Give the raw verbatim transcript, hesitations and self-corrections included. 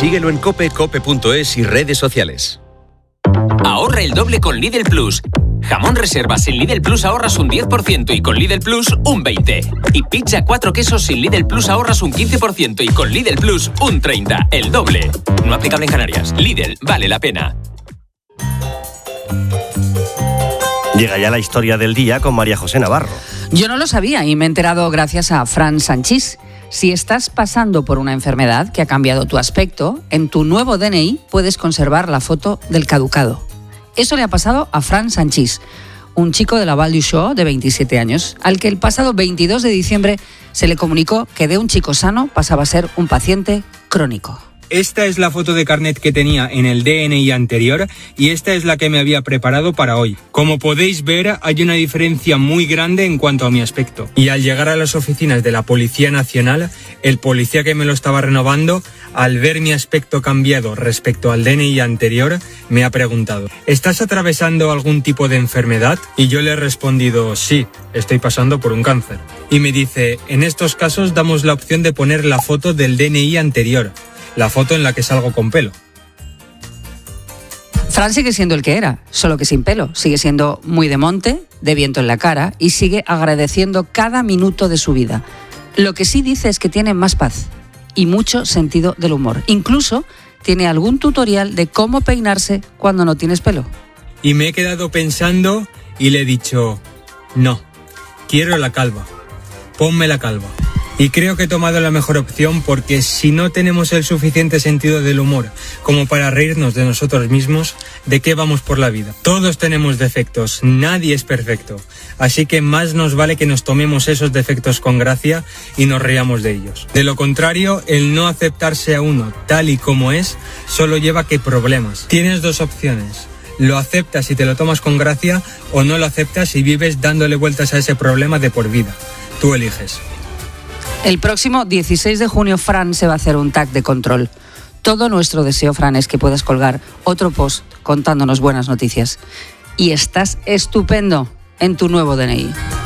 Síguelo en Cope, cope punto es y redes sociales. Ahorra el doble con Lidl Plus. Jamón reservas sin Lidl Plus ahorras un diez por ciento y con Lidl Plus un veinte por ciento. Y pizza cuatro quesos sin Lidl Plus ahorras un quince por ciento y con Lidl Plus un treinta por ciento. El doble. No aplicable en Canarias. Lidl, vale la pena. Llega ya la historia del día con María José Navarro. Yo no lo sabía y me he enterado gracias a Fran Sanchís. Si estás pasando por una enfermedad que ha cambiado tu aspecto, en tu nuevo D N I puedes conservar la foto del caducado. Eso le ha pasado a Fran Sanchís, un chico de la Val d'Uixó de veintisiete años, al que el pasado veintidós de diciembre se le comunicó que de un chico sano pasaba a ser un paciente crónico. Esta es la foto de carnet que tenía en el D N I anterior y esta es la que me había preparado para hoy. Como podéis ver, hay una diferencia muy grande en cuanto a mi aspecto. Y al llegar a las oficinas de la Policía Nacional, el policía que me lo estaba renovando, al ver mi aspecto cambiado respecto al D N I anterior, me ha preguntado: ¿estás atravesando algún tipo de enfermedad? Y yo le he respondido: sí, estoy pasando por un cáncer. Y me dice: en estos casos damos la opción de poner la foto del D N I anterior. La foto en la que salgo con pelo. Fran sigue siendo el que era, solo que sin pelo. Sigue siendo muy de monte, de viento en la cara y sigue agradeciendo cada minuto de su vida. Lo que sí dice es que tiene más paz y mucho sentido del humor. Incluso tiene algún tutorial de cómo peinarse cuando no tienes pelo. Y me he quedado pensando y le he dicho: no, quiero la calva. Ponme la calva. Y creo que he tomado la mejor opción porque si no tenemos el suficiente sentido del humor como para reírnos de nosotros mismos, ¿de qué vamos por la vida? Todos tenemos defectos, nadie es perfecto. Así que más nos vale que nos tomemos esos defectos con gracia y nos reamos de ellos. De lo contrario, el no aceptarse a uno tal y como es solo lleva a que problemas. Tienes dos opciones: lo aceptas y te lo tomas con gracia, o no lo aceptas y vives dándole vueltas a ese problema de por vida. Tú eliges. El próximo dieciséis de junio Fran se va a hacer un tag de control. Todo nuestro deseo, Fran, es que puedas colgar otro post contándonos buenas noticias. Y estás estupendo en tu nuevo D N I.